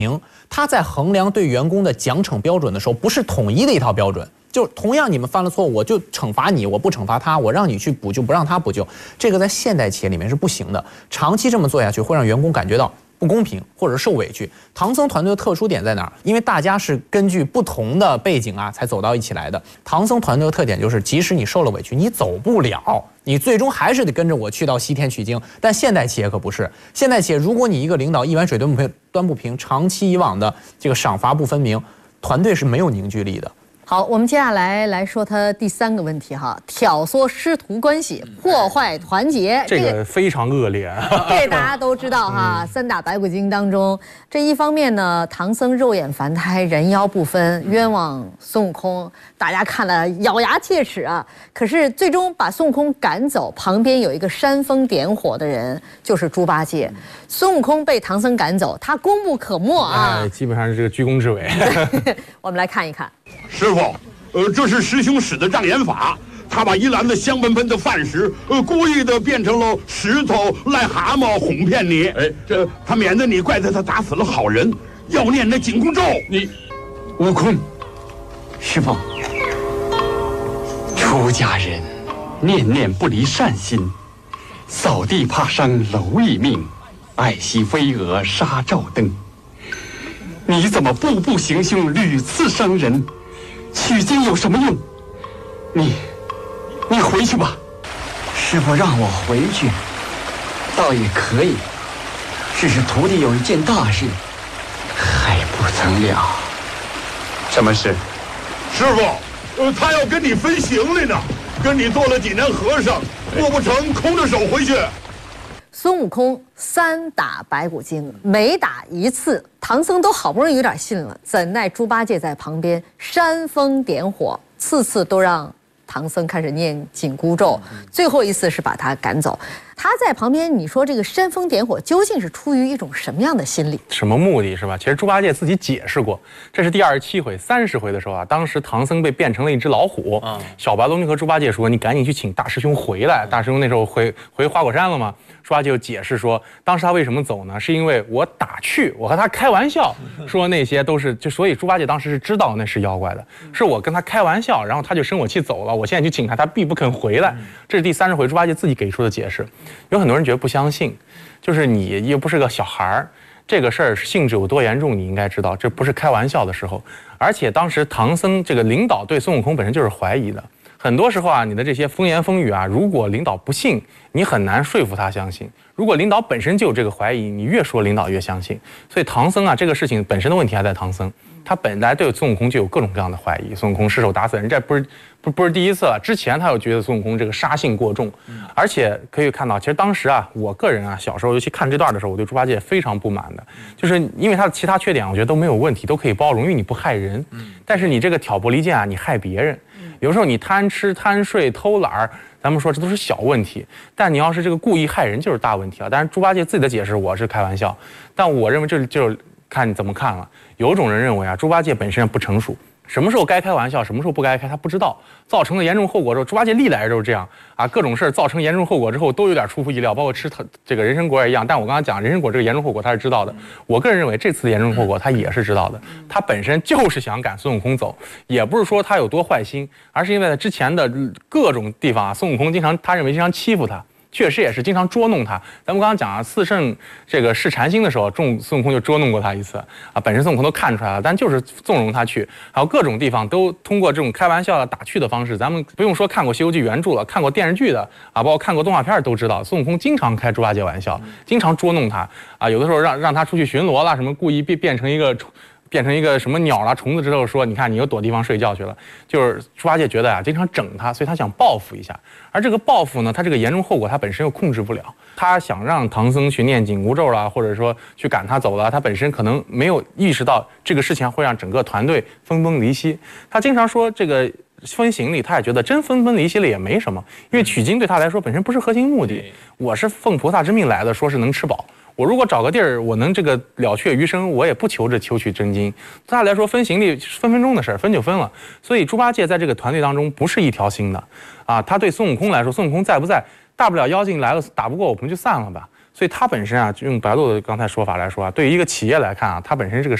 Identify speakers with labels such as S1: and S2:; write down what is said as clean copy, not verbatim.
S1: 他在衡量对员工的奖惩标准的时候，不是统一的一套标准。就同样你们犯了错误，我就惩罚你，我不惩罚他，我让你去补救，不让他补救，这个在现代企业里面是不行的。长期这么做下去，会让员工感觉到不公平或者受委屈。唐僧团队的特殊点在哪儿？因为大家是根据不同的背景啊才走到一起来的。唐僧团队的特点就是，即使你受了委屈，你走不了，你最终还是得跟着我去到西天取经。但现代企业可不是，现代企业如果你一个领导一碗水端不平，长期以往的这个赏罚不分明，团队是没有凝聚力的。
S2: 好，我们接下来说他第3个问题哈，挑唆师徒关系，破坏团结，
S3: 这个非常恶劣。
S2: 这大家都知道哈，3打白骨精当中，这一方面呢，唐僧肉眼凡胎，人妖不分，冤枉孙悟空，大家看了咬牙切齿啊。可是最终把孙悟空赶走，旁边有一个煽风点火的人，就是猪八戒。孙悟空被唐僧赶走，他功不可没啊，
S3: 基本上是这个居功至伟。
S2: 我们来看一看。
S4: 师傅，这是师兄使的障眼法，他把一篮子香喷喷的饭食，故意的变成了石头、癞蛤蟆，哄骗你。哎，他免得你怪罪他打死了好人，要念那紧箍咒。你，
S5: 悟空，师傅，出家人念念不离善心，扫地怕伤蝼蚁命，爱惜飞蛾杀照灯。你怎么步步行凶，屡次伤人？取经有什么用？你回去吧。师傅让我回去，倒也可以。只是徒弟有一件大事，还不曾了。什么事？
S4: 师傅，他要跟你分行李呢，跟你做了几年和尚，过不成空着手回去。
S2: 孙悟空3打白骨精，每打1次，唐僧都好不容易有点信了，怎奈猪八戒在旁边煽风点火，次次都让唐僧开始念紧箍咒，最后一次是把他赶走。他在旁边，你说这个煽风点火究竟是出于一种什么样的心理？
S3: 什么目的是吧？其实猪八戒自己解释过，这是第27回、30回的时候啊，当时唐僧被变成了一只老虎，小白龙就和猪八戒说：“你赶紧去请大师兄回来。”大师兄那时候回花果山了嘛，猪八戒就解释说，当时他为什么走呢？是因为我打趣，我和他开玩笑，说那些都是所以猪八戒当时是知道那是妖怪的，是我跟他开玩笑，然后他就生我气走了，我现在去请他，他必不肯回来。这是第30回猪八戒自己给出的解释。有很多人觉得不相信，就是你又不是个小孩儿，这个事儿性质有多严重，你应该知道，这不是开玩笑的时候。而且当时唐僧这个领导对孙悟空本身就是怀疑的，很多时候啊，你的这些风言风语啊，如果领导不信，你很难说服他相信；如果领导本身就有这个怀疑，你越说领导越相信。所以唐僧啊，这个事情本身的问题还在唐僧，他本来对孙悟空就有各种各样的怀疑。孙悟空失手打死人，这不是第一次了。之前他有觉得孙悟空这个杀性过重，而且可以看到，其实当时啊，我个人啊，小时候尤其看这段的时候，我对猪八戒非常不满的，就是因为他的其他缺点，我觉得都没有问题，都可以包容，因为你不害人。但是你这个挑拨离间啊，你害别人。有时候你贪吃、贪睡、偷懒儿，咱们说这都是小问题，但你要是这个故意害人，就是大问题了。但是猪八戒自己的解释，我是开玩笑，但我认为这就是看你怎么看了。有种人认为啊，猪八戒本身不成熟。什么时候该开玩笑，什么时候不该开，他不知道，造成了严重后果之后，猪八戒历来都是这样啊，各种事儿造成严重后果之后都有点出乎意料，包括吃这个人参果也一样。但我刚刚讲人参果这个严重后果他是知道的，我个人认为这次的严重后果他也是知道的，他本身就是想赶孙悟空走，也不是说他有多坏心，而是因为在之前的各种地方啊，孙悟空他认为经常欺负他。确实也是经常捉弄他。咱们刚刚讲啊，四圣这个试禅心的时候，孙悟空就捉弄过他一次啊。本身孙悟空都看出来了，但就是纵容他去。还有各种地方都通过这种开玩笑的、打趣的方式。咱们不用说看过《西游记》原著了，看过电视剧的啊，包括看过动画片都知道，孙悟空经常开猪八戒玩笑，经常捉弄他啊。有的时候让他出去巡逻啦，什么故意变成一个什么鸟啦、虫子之后说，你看你又躲地方睡觉去了，就是猪八戒觉得啊，经常整他，所以他想报复一下。而这个报复呢，他这个严重后果他本身又控制不了，他想让唐僧去念紧箍咒啦，或者说去赶他走了，他本身可能没有意识到这个事情会让整个团队分崩离析。他经常说这个分行李，他也觉得真分崩离析了也没什么，因为取经对他来说本身不是核心目的，我是奉菩萨之命来的，说是能吃饱。我如果找个地儿，我能这个了却余生，我也不求取真经。对他来说，分行李分分钟的事儿，分就分了。所以猪八戒在这个团队当中不是一条心的，啊，他对孙悟空来说，孙悟空在不在，大不了妖精来了打不过我们就散了吧。 所以它本身啊，用白鹿的刚才说法来说啊，对于一个企业来看啊，它本身是个